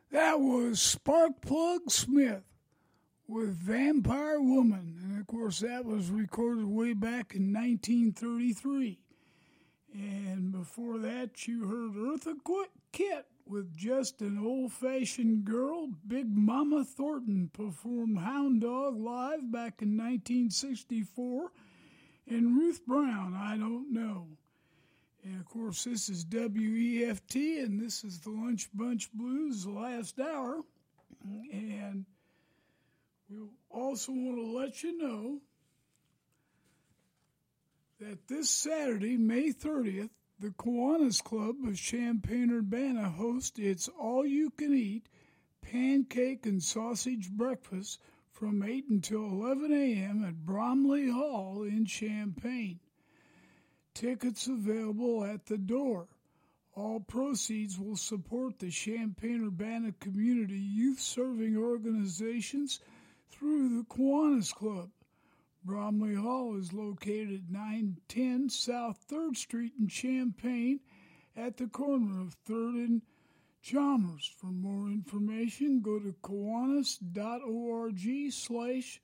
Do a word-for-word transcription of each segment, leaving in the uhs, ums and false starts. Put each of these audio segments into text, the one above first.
That was Sparkplug Smith with Vampire Woman. And of course, that was recorded way back in nineteen thirty-three. And before that, you heard Eartha Kitt with Just an Old-Fashioned Girl. Big Mama Thornton performed Hound Dog live back in nineteen sixty-four. And Ruth Brown, I Don't Know. And of course, this is W E F T, and this is the Lunch Bunch Blues, the last hour. And we also want to let you know that this Saturday, May thirtieth, the Kiwanis Club of Champaign-Urbana hosts its all-you-can-eat pancake and sausage breakfast from eight until eleven a.m. at Bromley Hall in Champaign. Tickets available at the door. All proceeds will support the Champaign-Urbana Community Youth Serving Organizations through the Kiwanis Club. Bromley Hall is located at nine ten South third Street in Champaign at the corner of third and Chalmers. For more information, go to kiwanis.org slash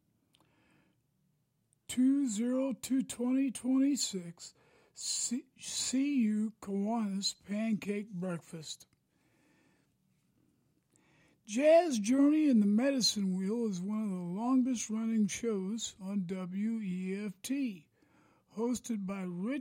two zero two twenty twenty-six. See, see you, Kiwanis Pancake Breakfast. Jazz Journey and the Medicine Wheel is one of the longest running shows on W E F T, hosted by Rich